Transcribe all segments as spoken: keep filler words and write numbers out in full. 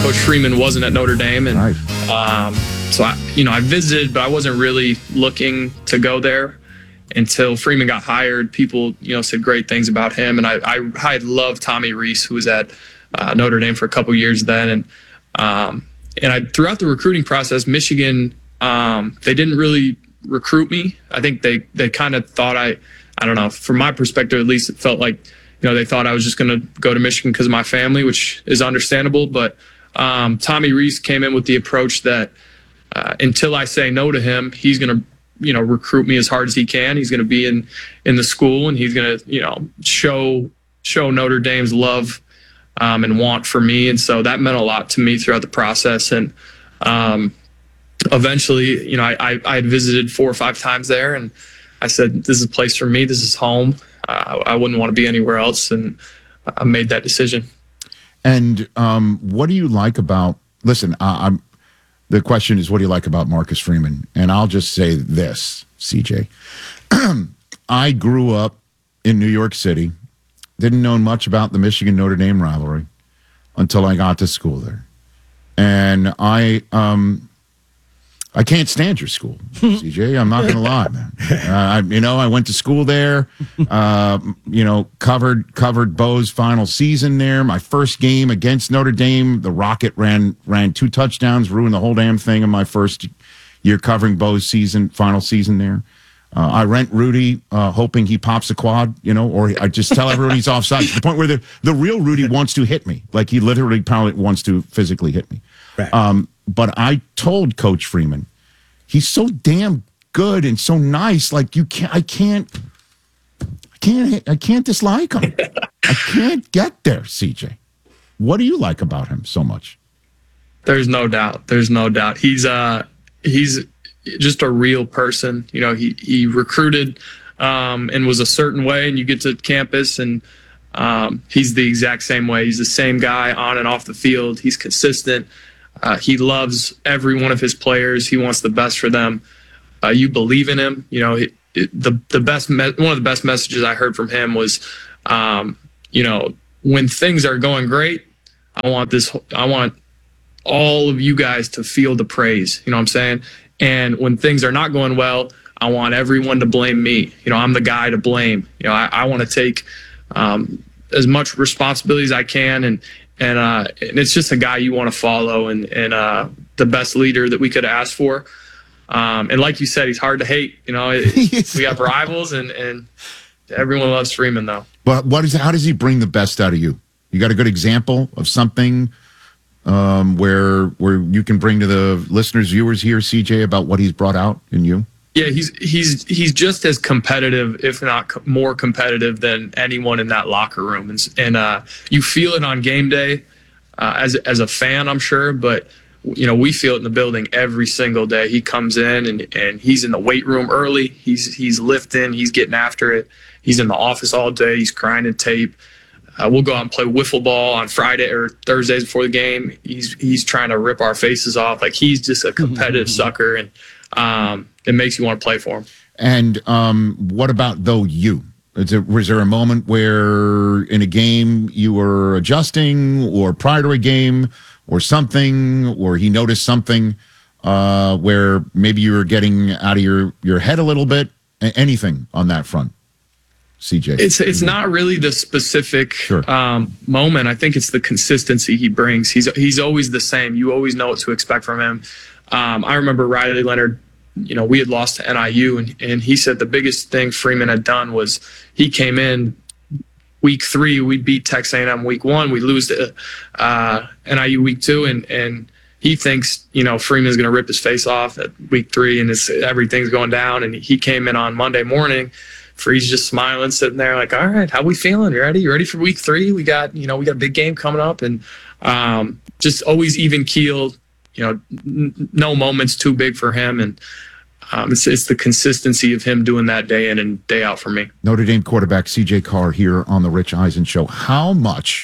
Coach Freeman wasn't at Notre Dame, and Right. um, so I, you know, I visited, but I wasn't really looking to go there until Freeman got hired. People, you know, said great things about him, and I I, I loved Tommy Rees, who was at uh, Notre Dame for a couple years then, and um, and I throughout the recruiting process, Michigan, um, they didn't really recruit me. I think they they kind of thought I, I don't know, from my perspective at least, it felt like, you know, they thought I was just going to go to Michigan because of my family, which is understandable. But um, Tommy Rees came in with the approach that uh, until I say no to him, he's going to, you know, recruit me as hard as he can. He's going to be in in the school, and he's going to, you know, show show Notre Dame's love um, and want for me. And so that meant a lot to me throughout the process. And um, eventually, you know, I, I, I had visited four or five times there, and I said, this is a place for me. This is home. Uh, I wouldn't want to be anywhere else, and I made that decision. And um, what do you like about, listen, I, I'm, the question is, what do you like about Marcus Freeman? And I'll just say this, C J. I grew up in New York City, didn't know much about the Michigan-Notre Dame rivalry until I got to school there. And I um, I can't stand your school, C J. I'm not going to lie, man. Uh, I, you know, I went to school there, uh, you know, covered covered Bo's final season there. My first game against Notre Dame, the Rocket ran ran two touchdowns, ruined the whole damn thing in my first year covering Bo's season, final season there. Uh, I rent Rudy, uh, hoping he pops a quad, you know, or I just tell everyone he's offside to the point where the, the real Rudy wants to hit me. Like he literally probably wants to physically hit me. Right. Um, but I told Coach Freeman, he's so damn good and so nice. Like you can't, I can't, I can't, I can't dislike him. I can't get there, C J. What do you like about him so much? There's no doubt. There's no doubt. He's uh he's just a real person. You know, he he recruited um, and was a certain way, and you get to campus and um, he's the exact same way. He's the same guy on and off the field. He's consistent. Uh, he loves every one of his players. He wants the best for them. Uh, you believe in him. You know, it, it, the the best me- one of the best messages I heard from him was, um, you know, when things are going great, I want this. I want all of you guys to feel the praise. You know what I'm saying? And when things are not going well, I want everyone to blame me. You know, I'm the guy to blame. You know, I, I want to take um, as much responsibility as I can, and and uh, and it's just a guy you want to follow, and and uh, the best leader that we could ask for. Um, and like you said, he's hard to hate. You know, it, we have rivals, and and everyone loves Freeman though. But what is? How does he bring the best out of you? You got a good example of something um, where where you can bring to the listeners, viewers here, C J, about what he's brought out in you? Yeah, he's he's he's just as competitive, if not co- more competitive, than anyone in that locker room, and and uh, you feel it on game day uh, as as a fan, I'm sure, but you know we feel it in the building every single day. He comes in and and he's in the weight room early. He's he's lifting. He's getting after it. He's in the office all day. He's grinding tape. Uh, we'll go out and play wiffle ball on Friday or Thursdays before the game. He's he's trying to rip our faces off. Like he's just a competitive sucker, and um, it makes you want to play for him. And um, what about though you? Is there, was there a moment where in a game you were adjusting, or prior to a game, or something, or he noticed something uh, where maybe you were getting out of your, your head a little bit? A- anything on that front? C J? It's it's not really the specific Sure. um, moment. I think it's the consistency he brings. He's he's always the same. You always know what to expect from him. Um, I remember Riley Leonard, you know, we had lost to N I U, and, and he said the biggest thing Freeman had done was he came in week three, we beat Texas A and M week one, we lose to uh, N I U week two, and and he thinks, you know, Freeman's going to rip his face off at week three, and it's, everything's going down. And he came in on Monday morning. Freeze just smiling, sitting there like, all right, how we feeling? You ready? You ready for week three? We got, you know, we got a big game coming up, and um, just always even keeled. You know, n- no moment's too big for him, and um, it's, it's the consistency of him doing that day in and day out for me. Notre Dame quarterback C J Carr here on the Rich Eisen Show. How much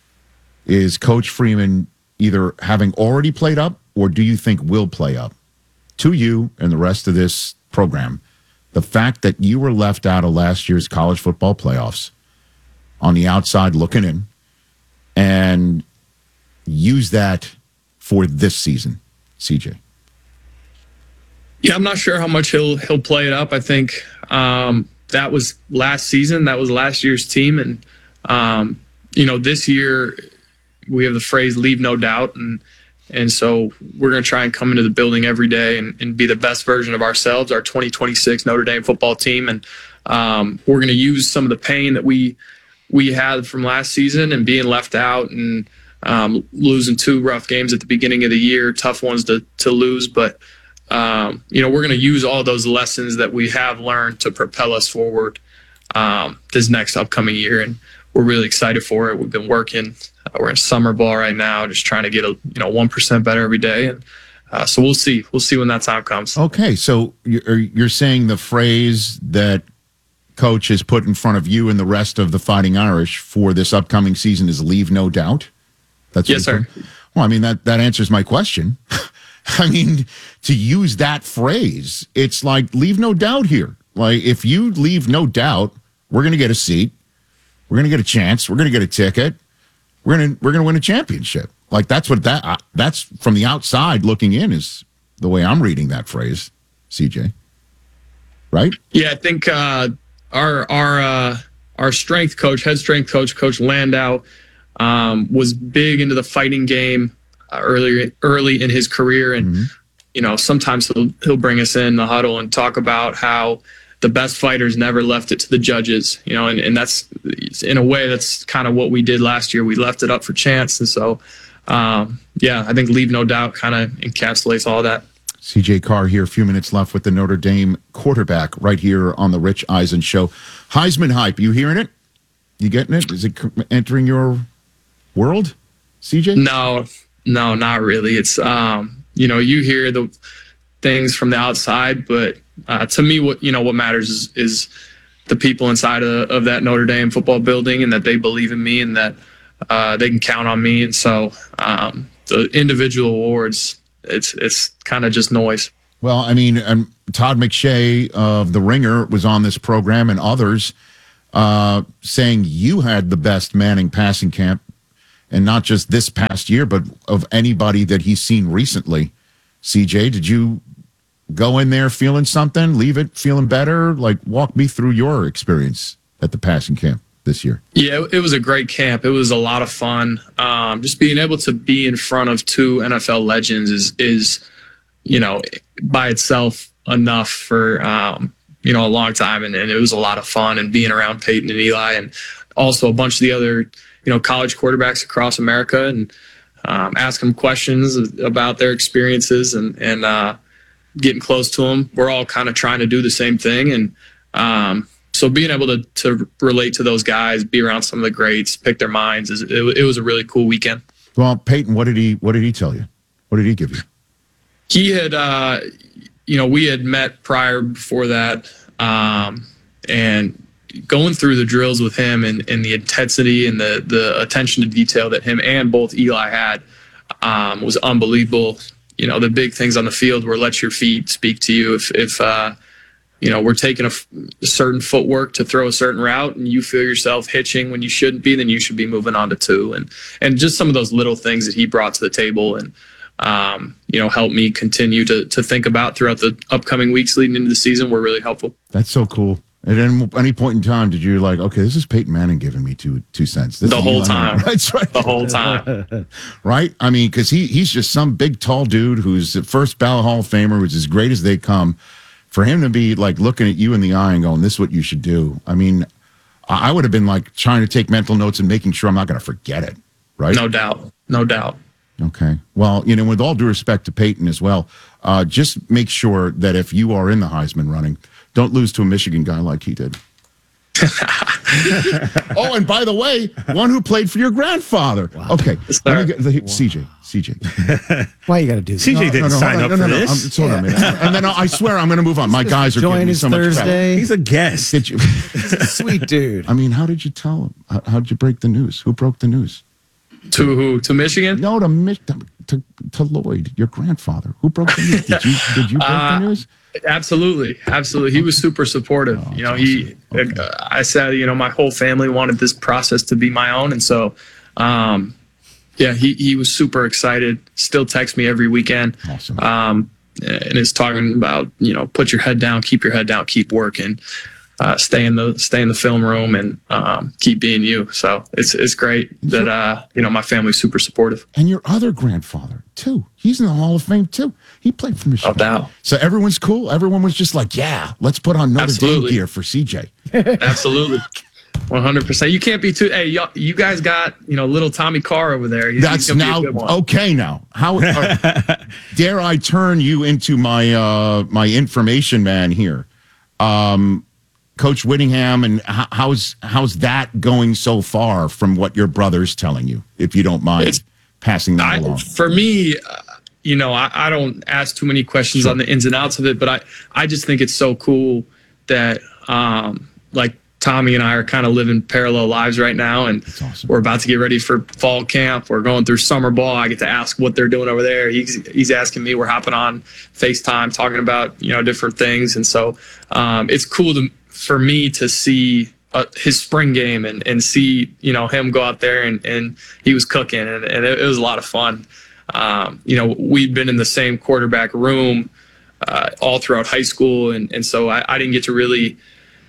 is Coach Freeman either having already played up, or do you think will play up to you and the rest of this program? The fact that you were left out of last year's college football playoffs on the outside looking in, and use that for this season, C J? Yeah, I'm not sure how much he'll he'll play it up. I think um, that was last season. That was last year's team, and um, you know, this year we have the phrase "leave no doubt," and and so we're going to try and come into the building every day and, and be the best version of ourselves, our twenty twenty-six Notre Dame football team, and um, we're going to use some of the pain that we we had from last season and being left out and um, losing two rough games at the beginning of the year, tough ones to to lose, but. Um, you know, we're going to use all those lessons that we have learned to propel us forward um, this next upcoming year, and we're really excited for it. We've been working. Uh, we're in summer ball right now, just trying to get a you know one percent better every day, and uh, so we'll see. We'll see when that time comes. Okay, so you're you're saying the phrase that Coach has put in front of you and the rest of the Fighting Irish for this upcoming season is "leave no doubt." That's yes, sir. Saying? Well, I mean that that answers my question. I mean, to use that phrase, it's like, leave no doubt here. Like, if you leave no doubt, we're going to get a seat. We're going to get a chance. We're going to get a ticket. We're going to we're going to win a championship. Like, that's what that, uh, that's from the outside looking in is the way I'm reading that phrase, C J. Right? Yeah, I think uh, our, our, uh, our strength coach, head strength coach, Coach Landau, um, was big into the fighting game. Uh, early early in his career, and mm-hmm. you know sometimes he'll he'll bring us in the huddle and talk about how the best fighters never left it to the judges, you know, and, and that's in a way that's kind of what we did last year. We left it up for chance, and so um, yeah, I think leave no doubt kind of encapsulates all that. C J Carr here, a few minutes left with the Notre Dame quarterback right here on the Rich Eisen Show. Heisman hype, you hearing it? You getting it? Is it entering your world, C J? No. No, not really. It's, um, you know, you hear the things from the outside, but uh, to me, what, you know, what matters is, is the people inside of, of that Notre Dame football building and that they believe in me and that uh, they can count on me. And so um, the individual awards, it's, it's kind of just noise. Well, I mean, um, Todd McShay of The Ringer was on this program and others uh, saying you had the best Manning passing camp. And not just this past year, but of anybody that he's seen recently. C J, did you go in there feeling something, leave it feeling better? Like, walk me through your experience at the passing camp this year. Yeah, it was a great camp. It was a lot of fun. Um, just being able to be in front of two N F L legends is, is you know, by itself enough for, um, you know, a long time. And, and it was a lot of fun, and being around Peyton and Eli and also a bunch of the other you know, college quarterbacks across America, and um, ask them questions about their experiences and, and uh, getting close to them. We're all kind of trying to do the same thing. And um, so being able to, to relate to those guys, be around some of the greats, pick their minds, is, it, it was a really cool weekend. Well, Peyton, what did he, what did he tell you? What did he give you? He had, uh, you know, we had met prior before that, um, and going through the drills with him and, and the intensity and the, the attention to detail that him and both Eli had um, was unbelievable. You know, the big things on the field were let your feet speak to you. If, if uh, you know, we're taking a, a certain footwork to throw a certain route and you feel yourself hitching when you shouldn't be, then you should be moving on to two. And, and just some of those little things that he brought to the table and, um, you know, helped me continue to, to think about throughout the upcoming weeks leading into the season were really helpful. That's so cool. At any, any point in time, did you like, okay, this is Peyton Manning giving me two two cents? This the whole time. That's right. The whole time. Right? I mean, because he, he's just some big, tall dude who's the first ballot Hall of Famer, who's as great as they come. For him to be like looking at you in the eye and going, this is what you should do. I mean, I would have been like trying to take mental notes and making sure I'm not going to forget it. Right? No doubt. No doubt. Okay. Well, you know, with all due respect to Peyton as well, uh, just make sure that if you are in the Heisman running, don't lose to a Michigan guy like he did. Oh, and by the way, one who played for your grandfather. Wow. Okay. Let me get the, wow. C J. C J. Why you got to do this? C J no, didn't no, no, sign up no, no, for no, this. No, hold on a minute. And then I swear I'm going to move on. My guys are Join giving me so Thursday. much crap. He's a guest. Did you? Sweet dude. I mean, how did you tell him? How, how did you break the news? Who broke the news? To who? To Michigan? No, to Mich- to, to Lloyd, your grandfather. Who broke the news? Did you? Did you break uh, the news? Absolutely, absolutely. He was super supportive. Oh, you know, he. Awesome. Okay. I said, you know, my whole family wanted this process to be my own, and so, um, Yeah, he, he was super excited. Still texts me every weekend. Awesome. Um, and is talking about, you know, put your head down, keep your head down, keep working, uh, stay in the stay in the film room, and um, keep being you. So it's it's great that uh, you know, my family's super supportive. And your other grandfather too. He's in the Hall of Fame too. He played for Michigan. No doubt. So everyone's cool. Everyone was just like, yeah, let's put on Notre Absolutely. Dame gear for C J. Absolutely. one hundred percent. You can't be too. Hey, y'all, you guys got, you know, little Tommy Carr over there. He's, That's he's gonna now be a good one. okay. Now, how uh, dare I turn you into my uh, my information man here, um, Coach Whittingham, and h- how's how's that going so far from what your brother's telling you? If you don't mind It's- passing that I, along. for me, uh, you know, I, I don't ask too many questions Sure. on the ins and outs of it, but I, I just think it's so cool that, um, like Tommy and I are kind of living parallel lives right now, and awesome. we're about to get ready for fall camp. We're going through summer ball. I get to ask what they're doing over there. He's he's asking me. We're hopping on FaceTime, talking about, you know, different things, and so um, it's cool to for me to see uh, his spring game and, and see, you know, him go out there and, and he was cooking, and, and it, it was a lot of fun. Um, you know, we'd been in the same quarterback room uh, all throughout high school, and and so I, I didn't get to really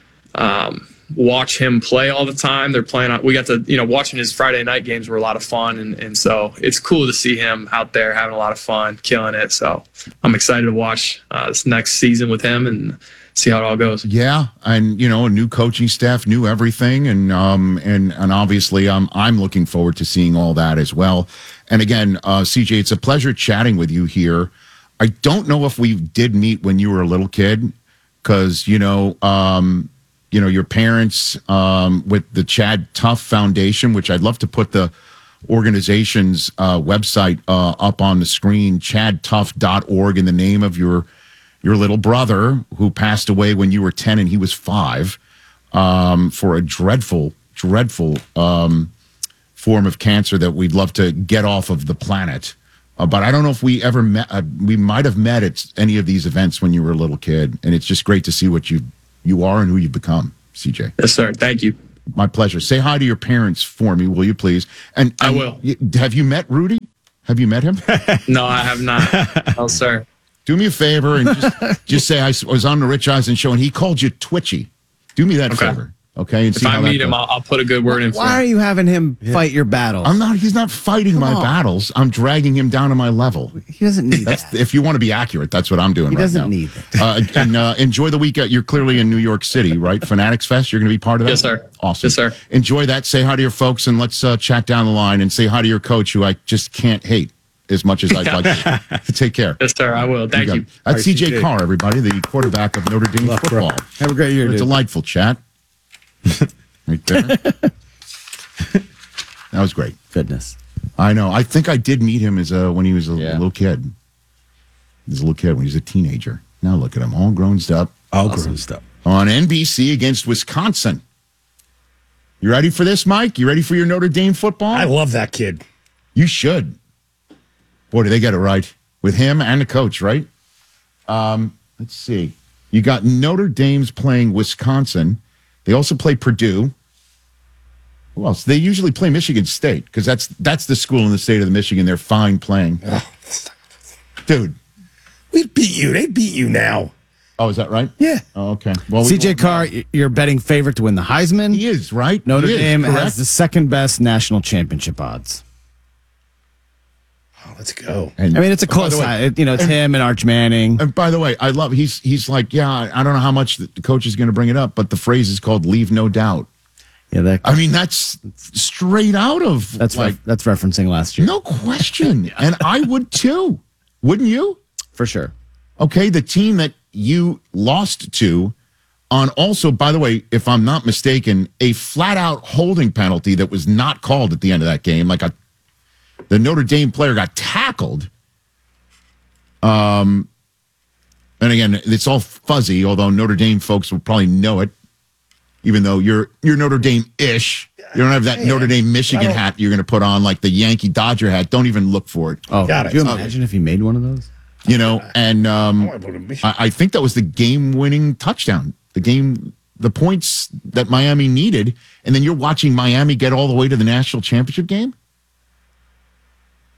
um, watch him play all the time. They're playing on. We got to, you know, watching his Friday night games were a lot of fun, and and so it's cool to see him out there having a lot of fun, killing it. So I'm excited to watch uh, this next season with him and see how it all goes. Yeah, and you know, a new coaching staff, new everything, and um, and and obviously, um, I'm looking forward to seeing all that as well. And again, uh, C J, it's a pleasure chatting with you here. I don't know if we did meet when you were a little kid, because you know, um, you know, your parents um, with the Chad Tough Foundation, which I'd love to put the organization's uh, website uh, up on the screen, chad tough dot org, in the name of your your little brother who passed away when you were ten and he was five, um, for a dreadful, dreadful um, form of cancer that we'd love to get off of the planet. Uh, but I don't know if we ever met. Uh, we might have met at any of these events when you were a little kid, and it's just great to see what you you are and who you've become, C J. Yes, sir. Thank you. My pleasure. Say hi to your parents for me, will you please? And, I and will. y- Have you met Rudy? Have you met him? No, I have not. No, sir. Do me a favor and just, just say I s- was on the Rich Eisen show and he called you Twitchy. Do me that Okay. favor, okay? And If see I how that meet him, goes. I'll, I'll put a good word in for Why are him. you having him fight your battles? I'm not. He's not fighting my on. battles. I'm dragging him down to my level. He doesn't need That's that. if you want to be accurate. That's what I'm doing He right doesn't now. need that. Uh, and uh, enjoy the weekend. You're clearly in New York City, right? Fanatics Fest. You're going to be part of that. Yes, sir. Awesome. Yes, sir. Enjoy that. Say hi to your folks, and let's uh, chat down the line. And say hi to your coach, who I just can't hate as much as I'd like to. Take care. Yes, sir. I will. Thank got you. it. That's right, C J C J. Carr, everybody, the quarterback of Notre Dame Luck, bro. football. Have a great year, What a dude. delightful chat. Right there. That was great. Goodness. I know. I think I did meet him as a, when he was a Yeah. little kid. He was a little kid when he was a teenager. Now look at him, all grown up All grown up. on N B C against Wisconsin. You ready for this, Mike? You ready for your Notre Dame football? I love that kid. You should. Boy, do they get it right with him and the coach, right? Um, let's see. You got Notre Dame's playing Wisconsin. They also play Purdue. Who else? They usually play Michigan State because that's that's the school in the state of the Michigan. They're fine playing. Dude. We beat you. They beat you now. Oh, is that right? Yeah. Oh, okay. Well, we C J won't- Carr, you're betting favorite to win the Heisman. He is, right? Notre He is, Dame correct? has the second best national championship odds. Oh, let's go. And, I mean, it's a by close the way- tie. It- You know, it's him and Arch Manning. And by the way, I love he's he's like, yeah, I don't know how much the coach is going to bring it up, but the phrase is called "leave no doubt." Yeah, that, I mean, that's straight out of that's like ref- that's referencing last year no question, and I would too, wouldn't you? for sure. Okay, the team that you lost to on also, by the way, if I'm not mistaken, a flat out holding penalty that was not called at the end of that game. Like a the Notre Dame player got tackled. Um, and again, it's all fuzzy, although Notre Dame folks will probably know it, even though you're you're Notre Dame-ish. You don't have that Notre Dame Michigan hat you're going to put on like the Yankee Dodger hat. Don't even look for it. Oh, Got could it. you Okay. imagine if he made one of those? You know, and um, I wanna go to Michigan. I, I think that was the game-winning touchdown. The game, the points that Miami needed, and then you're watching Miami get all the way to the national championship game.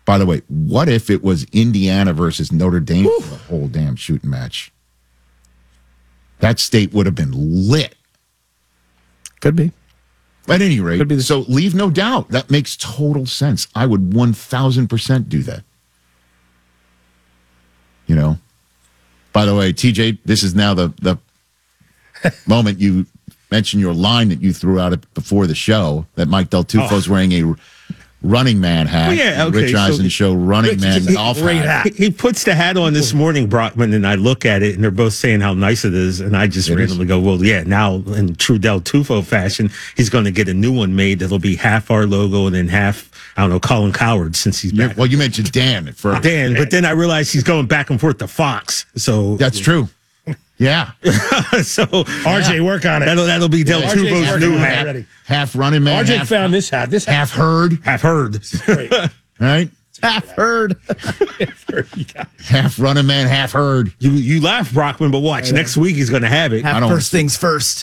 By the way, what if it was Indiana versus Notre Dame for the whole damn shooting match? That state would have been lit. Could be. At any rate, Could be the- so leave no doubt. That makes total sense. I would one thousand percent do that. You know? By the way, T J, this is now the, the moment you mentioned your line that you threw out before the show, that Mike Del Tufo's Oh. wearing a running man hat. Well, yeah, okay, Rich so Eisen he- show running Rich- man he- golf great hat. hat. He, he puts the hat on this morning, Brockman, and I look at it, and they're both saying how nice it is, and I just It is. randomly go, well, yeah, now in true Del Tufo fashion, he's going to get a new one made that'll be half our logo and then half, I don't know, Colin Coward, since he's Yeah, back. well, you mentioned Dan at first. Dan, but then I realized he's going back and forth to Fox, so That's true. Yeah. so R J, work on it. that'll that'll be Del Yeah, R J's Tufo's working new on it hat. already. Half running man, R J half, found this hat. This hat. half herd, I've heard. Great. right? Half heard. Half running man, half herd. You you laugh, Brockman, but watch next week he's going to have it. I don't First things first.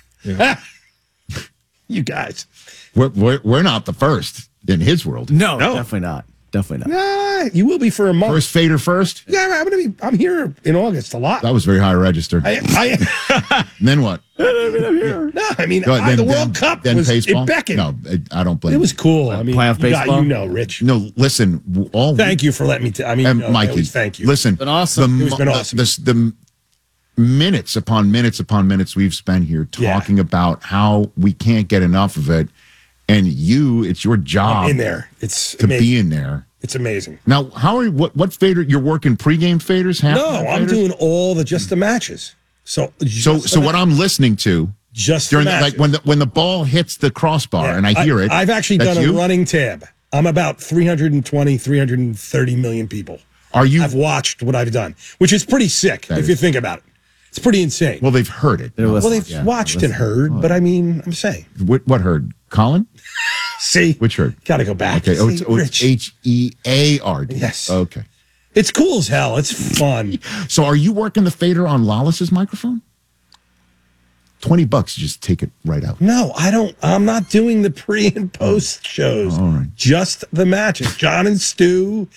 You guys. We're, we're, we're not the first in his world. No, No. definitely not. Definitely not. Ah, you will be for a month. First fader first? Yeah, I'm gonna be. I'm here in August a lot. That was very high register. I, I And then what? no, I mean Go ahead, I, then- the then- World Cup then was baseball? it beckoned. No, it, I don't blame It was you. cool. I mean, Playoff you, got- baseball? you know, Rich. No, listen. w- All Thank you for letting me. T- I mean, and you know, I Mikey, always thank you. Listen, been awesome. The, It's been mo- awesome. The, the minutes upon minutes upon minutes we've spent here Yeah. talking about how we can't get enough of it, and you, it's your job in there, it's to amazing. be in there. It's amazing. Now, how are you, what what fader you're working pregame faders? Half No, I'm doing all the just the matches. So just So the so what ma- I'm listening to just during the the, matches. like when the when the ball hits the crossbar Yeah, and I hear it. I've actually that's done a you? running tab. I'm about three hundred twenty, three hundred thirty million people. Are you? I've watched what I've done, which is pretty sick That if is. you think about it. It's pretty insane. Well, they've heard it. They're Well, listening, they've yeah, watched they're and heard, but I mean, I'm saying, What, what heard? Colin? see, Which herd? got to go back. Okay. Oh, See, it's, oh, it's Rich, H E A R D. Yes. Okay. it's cool as hell. It's fun. So are you working the fader on Lawless's microphone? Twenty bucks, just take it right out. No, I don't. I'm not doing the pre and post shows. All right. Just the matches. John and Stu